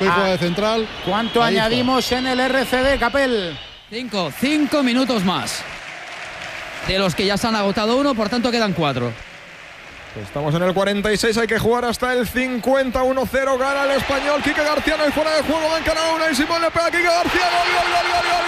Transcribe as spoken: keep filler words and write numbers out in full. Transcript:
ah, juega de central. ¿Cuánto Ahí añadimos está. en el R C D, Capel? Cinco, cinco minutos más. De los que ya se han agotado uno, por tanto quedan cuatro. Estamos en el cuarenta y seis, hay que jugar hasta el cincuenta. Uno cero, gana el Español. Quique García no hay fuera de juego, va a encarar una y Simón le pega a Quique García. Gol, gol, gol, gol, gol.